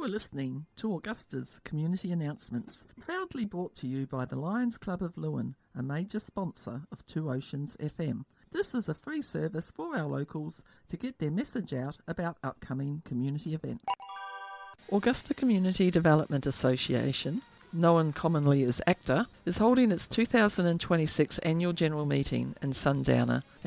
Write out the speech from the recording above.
You are listening to Augusta's Community Announcements, proudly brought to you by the Lions Club of Lewin, a major sponsor of Two Oceans FM. This is a free service for our locals to get their message out about upcoming community events. Augusta Community Development Association, known commonly as ACTA, is holding its 2026 annual general meeting in Sundowner